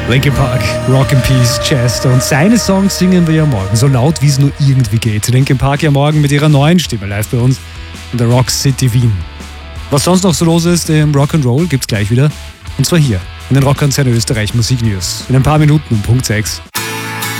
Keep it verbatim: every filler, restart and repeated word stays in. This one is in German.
Linkin Park, Rock in Peace, Chester. Und seine Songs singen wir ja morgen, so laut wie es nur irgendwie geht. Linkin Park ja morgen mit ihrer neuen Stimme live bei uns in der Rock City Wien. Was sonst noch so los ist im Rock'n'Roll gibt's gleich wieder. Und zwar hier in den Rockkonzern Österreich Musik News. In ein paar Minuten um Punkt sechs.